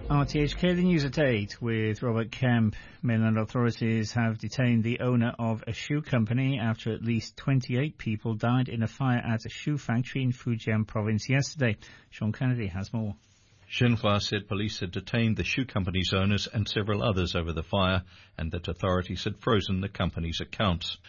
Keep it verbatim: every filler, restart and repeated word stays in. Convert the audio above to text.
R T H K, the news at eight with Robert Kemp. Mainland authorities have detained the owner of a shoe company after at least twenty-eight people died in a fire at a shoe factory in Fujian province yesterday. Sean Kennedy has more. Xinhua said police had detained the shoe company's owners and several others over the fire and that authorities had frozen the company's accounts.